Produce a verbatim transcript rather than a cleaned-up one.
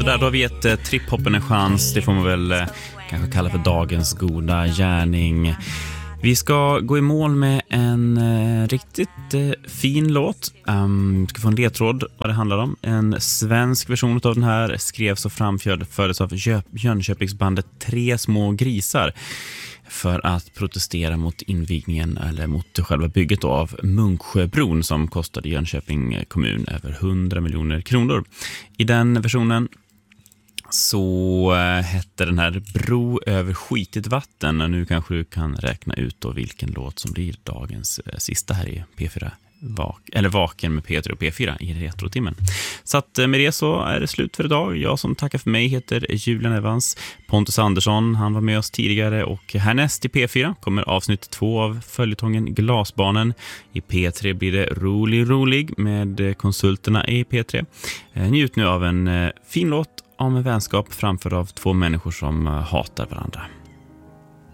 Sådär, då har vi gett eh, triphoppen en chans. Det får man väl eh, kanske kalla för dagens goda gärning. Vi ska gå i mål med en eh, riktigt eh, fin låt. Um, vi ska få en ledtråd vad det handlar om. En svensk version av den här skrevs och framfördes av Jönköpingsbandet Tre små grisar för att protestera mot invigningen eller mot själva bygget av Munksjöbron som kostade Jönköping kommun över hundra miljoner kronor. I den versionen så äh, hette den här Bro över skitigt vatten, och nu kanske du kan räkna ut då vilken låt som blir dagens äh, sista här i P fyra Vak, eller Vaken med P tre och P fyra i retrotimmen. Så att med det så är det slut för idag. Jag som tackar för mig heter Julian Evans. Pontus Andersson, han var med oss tidigare, och härnäst i P fyra kommer avsnitt två av följetongen Glasbarnen. I P tre blir det Rolig rolig med konsulterna i P tre. Njut nu av en fin låt om vänskap framför av två människor som hatar varandra.